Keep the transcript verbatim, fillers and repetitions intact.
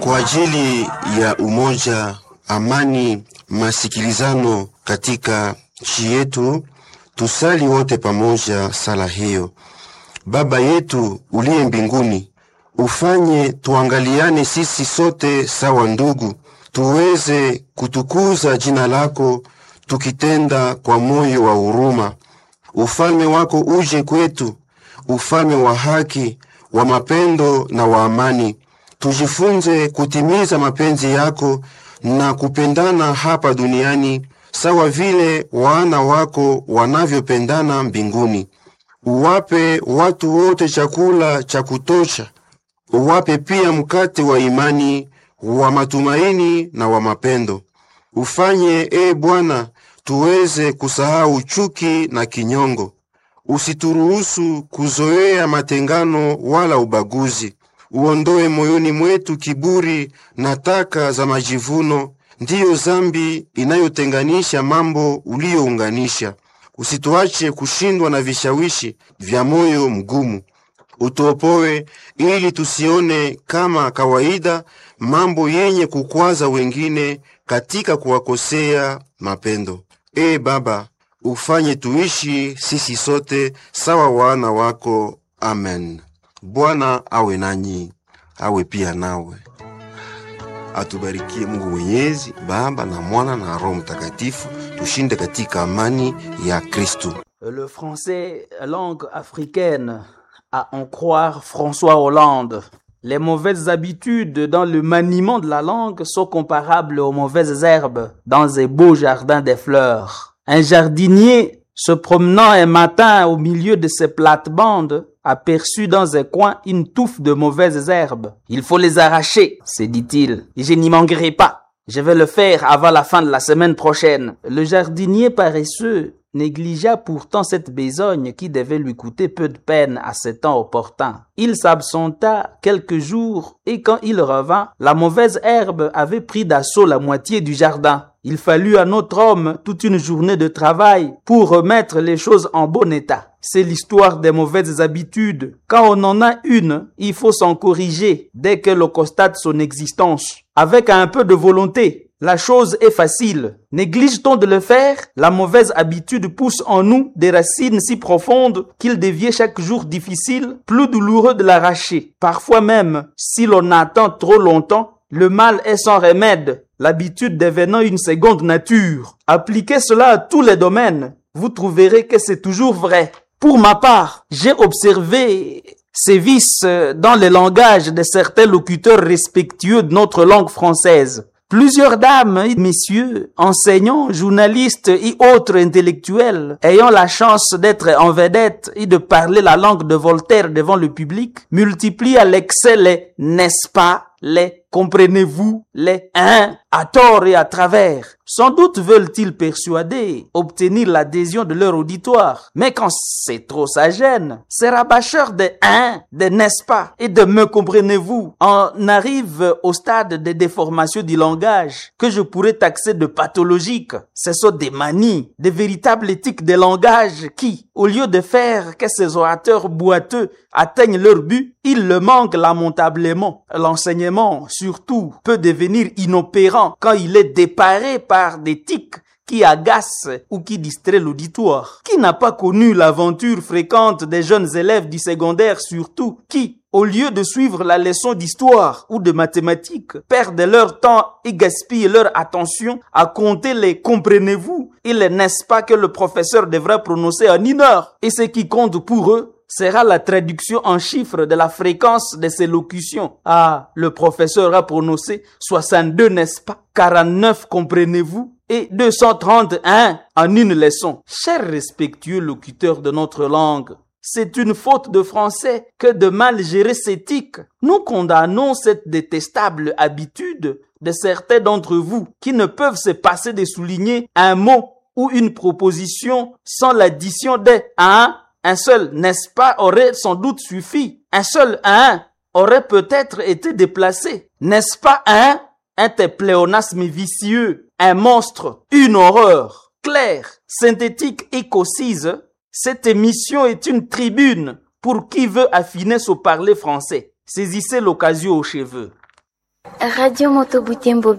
Kwa ajili ya umoja, amani, masikilizano katika nchi yetu, tusali wote pamoja sala hiyo. Baba yetu uliye mbinguni, ufanye tuangaliane sisi sote sawa ndugu, tuweze kutukuza jina lako tukitenda kwa moyo wa huruma. Ufalme wako uje kwetu, ufalme wa haki, wa mapendo na wa amani. Tujifunze kutimiza mapenzi yako na kupendana hapa duniani sawa vile wana wako wanavyopendana mbinguni. Uwape watu wote chakula cha kutosha. Uwape pia mkate wa imani, wa matumaini na wa mapendo. Ufanye, e Bwana, tuweze kusahau chuki na kinyongo. Usituruhusu kuzoea matengano wala ubaguzi. Uondoe moyoni mwetu kiburi na taka za majivuno, ndiyo zambi inayotenganisha mambo uliounganisha. Usituache kushindwa na vishawishi vya moyo mgumu. Utuopoe ili tusione kama kawaida mambo yenye kukwaza wengine katika kuwakosea mapendo. E Baba, ufanye tuishi sisi sote sawa wana wako. Amen. Bwana awe nanyi, awe pia nawe. Atubarikie Mungu Mwenyezi, Baba na Mwana na Roho Mtakatifu. Tushinde katika amani ya Kristo. Le français, langue africaine, à en croire François Hollande. Les mauvaises habitudes dans le maniement de la langue sont comparables aux mauvaises herbes dans un beau jardin des fleurs. Un jardinier se promenant un matin au milieu de ses plates-bandes aperçut dans un coin une touffe de mauvaises herbes. Il faut les arracher, se dit-il, et je n'y manquerai pas. Je vais le faire avant la fin de la semaine prochaine. Le jardinier paresseux négligea pourtant cette besogne qui devait lui coûter peu de peine à ce temps opportun. Il s'absenta quelques jours et quand il revint, la mauvaise herbe avait pris d'assaut la moitié du jardin. Il fallut à notre homme toute une journée de travail pour remettre les choses en bon état. C'est l'histoire des mauvaises habitudes. Quand on en a une, il faut s'en corriger dès que l'on constate son existence. Avec un peu de volonté, la chose est facile. Néglige-t-on de le faire, la mauvaise habitude pousse en nous des racines si profondes qu'il devient chaque jour difficile, plus douloureux de l'arracher. Parfois même, si l'on attend trop longtemps, le mal est sans remède, l'habitude devenant une seconde nature. Appliquez cela à tous les domaines, vous trouverez que c'est toujours vrai. Pour ma part, j'ai observé ces vices dans le langage de certains locuteurs respectueux de notre langue française. Plusieurs dames et messieurs, enseignants, journalistes et autres intellectuels, ayant la chance d'être en vedette et de parler la langue de Voltaire devant le public, multiplient à l'excès les « n'est-ce pas ?» les « comprenez-vous ?» les « hein ?» à tort et à travers. Sans doute veulent-ils persuader, obtenir l'adhésion de leur auditoire. Mais quand c'est trop, ça gêne. Ces rabâcheurs de « hein », de « n'est-ce pas » et de « me comprenez-vous » en arrive au stade de déformation du langage que je pourrais taxer de pathologique. Ce sont des manies, des véritables éthiques de langage qui, au lieu de faire que ces orateurs boiteux atteignent leur but, ils le manquent lamentablement. L'enseignement, surtout, peut devenir inopérant quand il est déparé par des tics qui agacent ou qui distraient l'auditoire. Qui n'a pas connu l'aventure fréquente des jeunes élèves du secondaire surtout, qui, au lieu de suivre la leçon d'histoire ou de mathématiques, perdent leur temps et gaspillent leur attention à compter les « comprenez-vous » et les « n'est-ce pas » que le professeur devra prononcer en une heure. Et ce qui compte pour eux sera la traduction en chiffres de la fréquence de ces locutions. Ah, le professeur a prononcé soixante-deux, n'est-ce pas? quarante-neuf, comprenez-vous? Et deux cent trente et un en une leçon. Chers respectueux locuteurs de notre langue, c'est une faute de français que de mal gérer ces tics. Nous condamnons cette détestable habitude de certains d'entre vous qui ne peuvent se passer de souligner un mot ou une proposition sans l'addition des « un ». Un seul « n'est-ce pas » aurait sans doute suffi. Un seul « un » aurait peut-être été déplacé. N'est-ce pas un « un pléonasme vicieux, un monstre, une horreur ». Claire, synthétique et concise, cette émission est une tribune pour qui veut affiner son parler français. Saisissez l'occasion aux cheveux. Radio Moto Butembo